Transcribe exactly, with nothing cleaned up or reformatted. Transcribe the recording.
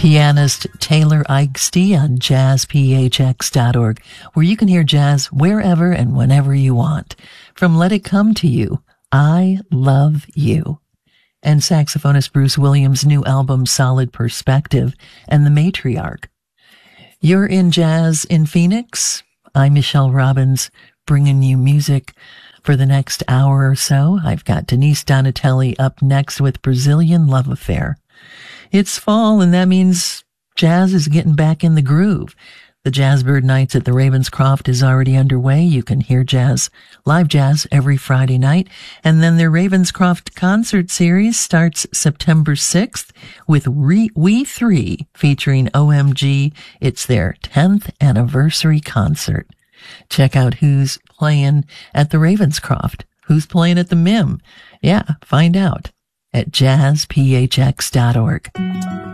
pianist Taylor Eichste on jazz p h x dot org, where you can hear jazz wherever and whenever you want. From Let It Come to You, I Love You, and saxophonist Bruce Williams' new album Solid Perspective and The Matriarch. You're in Jazz in Phoenix. I'm Michelle Robbins, bringing you music for the next hour or so. I've got Denise Donatelli up next with Brazilian Love Affair. It's fall, and that means jazz is getting back in the groove. The Jazzbird Nights at the Ravenscroft is already underway. You can hear jazz, live jazz, every Friday night. And then their Ravenscroft concert series starts September sixth with Re- We Three featuring O M G. It's their tenth anniversary concert. Check out who's playing at the Ravenscroft, who's playing at the M I M. Yeah, find out at jazz p h x dot org.